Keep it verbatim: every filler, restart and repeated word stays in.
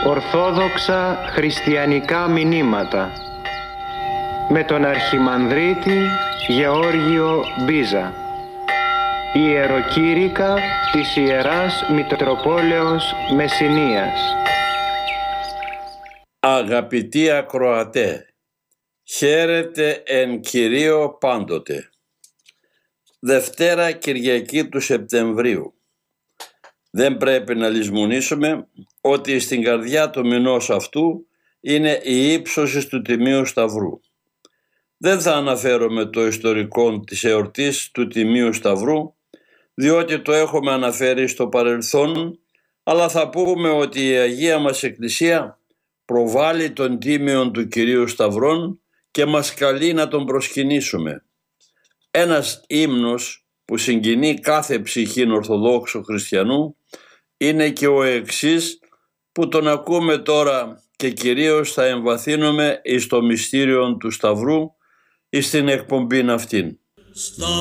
Ορθόδοξα χριστιανικά μηνύματα με τον Αρχιμανδρίτη Γεώργιο Μπίζα. Ιεροκήρυκα της Ιεράς Μητροπόλεως Μεσσηνίας. Αγαπητοί ακροατέ, χαίρετε εν Κυρίω πάντοτε. Δευτέρα Κυριακή του Σεπτεμβρίου. Δεν πρέπει να λησμονήσουμε ότι στην καρδιά του μηνός αυτού είναι η ύψωση του Τιμίου Σταυρού. Δεν θα αναφέρομαι το ιστορικό της εορτής του Τιμίου Σταυρού, διότι το έχουμε αναφέρει στο παρελθόν, αλλά θα πούμε ότι η Αγία μας Εκκλησία προβάλλει τον τίμιον του Κυρίου Σταυρών και μας καλεί να τον προσκυνήσουμε. Ένας ύμνος που συγκινεί κάθε ψυχήν Ορθοδόξου χριστιανού είναι και ο εξής, που τον ακούμε τώρα και κυρίως θα εμβαθύνουμε εις το μυστήριο του Σταυρού εις την εκπομπήν αυτήν.